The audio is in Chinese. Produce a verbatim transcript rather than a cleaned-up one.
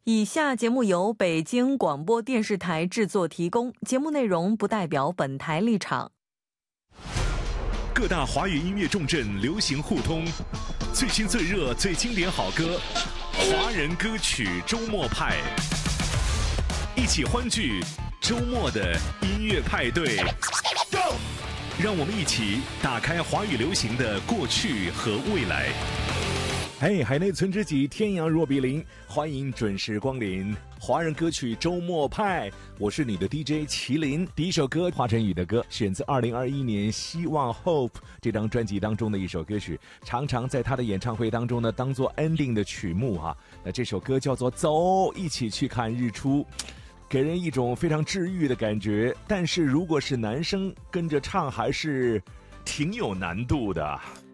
以下节目由北京广播电视台制作提供，节目内容不代表本台立场。 各大华语音乐重镇流行互通，最新最热最经典好歌，华人歌曲周末派，一起欢聚周末的音乐派对。让我们一起打开华语流行的过去和未来。嘿，海内存知己，天涯若比邻，欢迎准时光临华人歌曲周末派，我是你的 D J 麒麟。第一首歌华晨宇的歌，选自二零二一年希望 Hope 这张专辑当中的一首歌曲，常常在他的演唱会当中呢当做 ending 的曲目哈。那这首歌叫做走，一起去看日出，给人一种非常治愈的感觉，但是如果是男生跟着唱还是挺有难度的。